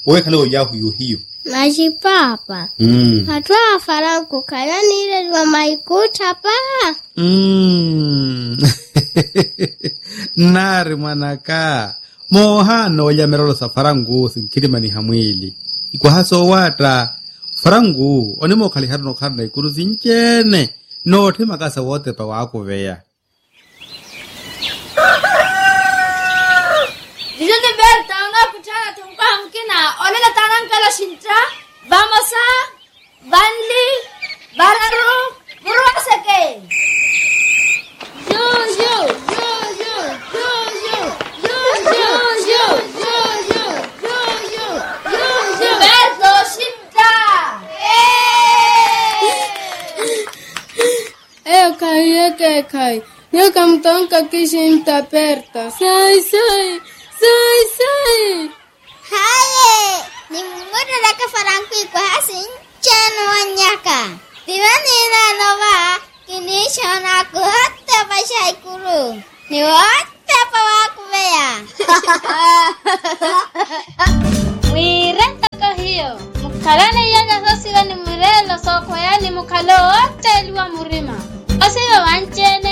Owe kalo yahu yuhiyo. Maji papa. Hatua farangu kaya nile wa maikuta pa. Nari manaka. Mohano ya merolo sa farangu sinkirima ni hamwili. Kwa haso wata. Farangu, onimo kali harno karna ikuru zinchene. No te makasa wote pa wako veya. Dijone Berta, unga kuchana tumpa mkina. Olega tanang kala shintra. Vamos a Vanli Bararu Burasake. Yo. Berto shintra. Kai. Yo kamtonka kishinta Berta. Sai. Haye, ni mungudu laka farangu iko hasin chano wanyaka. Diwani na loba, kinishona kuhote pasha ikuru. Ni wote pa waku beya. Wirenta kahiyo. Mukalane yanya sosiga ni murelo soko ya ni mukalo wote liwa murima. Osiga wanchene.